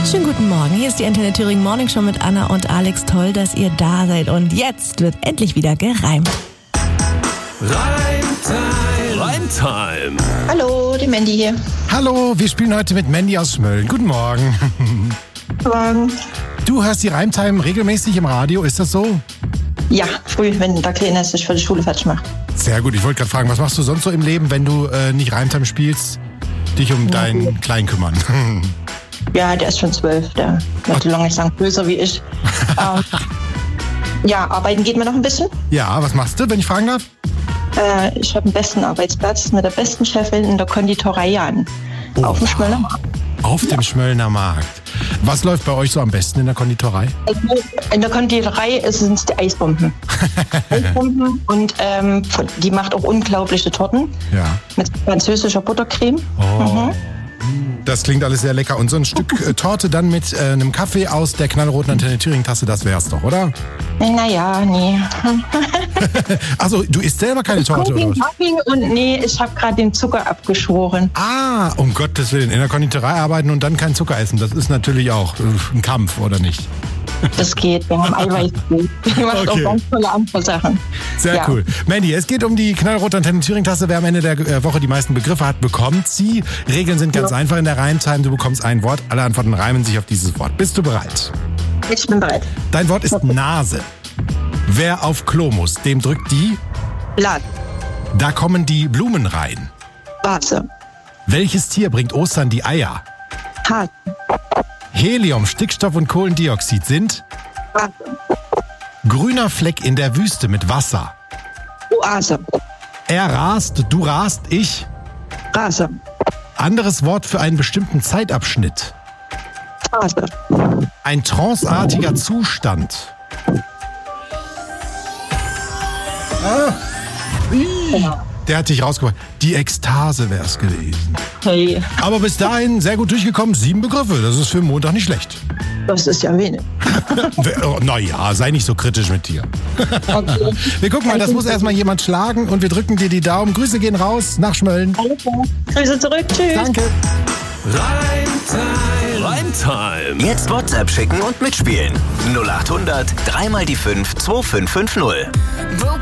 Schönen guten Morgen, hier ist die Antenne Thüringen Morning Show mit Anna und Alex. Toll, dass ihr da seid und jetzt wird endlich wieder gereimt. Reimtime. Hallo, die Mandy hier. Hallo, wir spielen heute mit Mandy aus Schmölln. Guten Morgen. Guten Morgen. Du hörst die Reimtime regelmäßig im Radio, ist das so? Ja, früh, wenn der Kleine sich für die Schule fertig macht. Sehr gut, ich wollte gerade fragen, was machst du sonst so im Leben, wenn du nicht Reimtime spielst? Dich um deinen Kleinen kümmern. Ja, der ist schon 12, der wird lange nicht sagen, böser wie ich. Ja, arbeiten geht mir noch ein bisschen. Ja, was machst du, wenn ich fragen darf? Ich habe den besten Arbeitsplatz mit der besten Chefin in der Konditorei Jan. Auf dem Schmöllner Markt. Auf dem Schmöllner Markt. Was läuft bei euch so am besten in der Konditorei? In der Konditorei sind es die Eisbomben. Eisbomben und die macht auch unglaubliche Torten. Ja. Mit französischer Buttercreme. Oh. Das klingt alles sehr lecker. Und so ein Stück Torte dann mit einem Kaffee aus der knallroten Antenne Thüringen-Tasse, das wär's doch, oder? Naja, nee. Also, du isst selber keine Torte, oder was? Und nee, ich habe gerade den Zucker abgeschworen. Ah, um Gottes Willen. In der Konditorei arbeiten und dann kein Zucker essen. Das ist natürlich auch ein Kampf, oder nicht? Das geht, wir haben Eiweißbrot. Die macht auch ganz tolle andere Sachen. Sehr cool. Mandy, es geht um die knallrote Antenne Thüringen-Tasse. Wer am Ende der Woche die meisten Begriffe hat, bekommt sie. Regeln sind ganz einfach in der Reimtime. Du bekommst ein Wort. Alle Antworten reimen sich auf dieses Wort. Bist du bereit? Ich bin bereit. Dein Wort ist Nase. Wer auf Klo muss, dem drückt die... Blatt. Da kommen die Blumen rein. Vase. Welches Tier bringt Ostern die Eier? Hase. Helium, Stickstoff und Kohlendioxid sind... Vase. Grüner Fleck in der Wüste mit Wasser. Oase. Er rast, du rast, ich... Rase. Anderes Wort für einen bestimmten Zeitabschnitt. Phase. Ein tranceartiger Zustand. Der hat dich rausgebracht. Die Ekstase wäre es gewesen. Hey, Aber bis dahin sehr gut durchgekommen. 7 Begriffe. Das ist für den Montag nicht schlecht. das ist ja wenig. Naja, sei nicht so kritisch mit dir. Okay. Wir gucken mal, das muss erstmal jemand schlagen und wir drücken dir die Daumen. Grüße gehen raus nach Schmölln. Alles klar. Grüße zurück. Tschüss. Danke. Reimtime. Jetzt WhatsApp schicken und mitspielen. 0800 3 mal die 5 2550.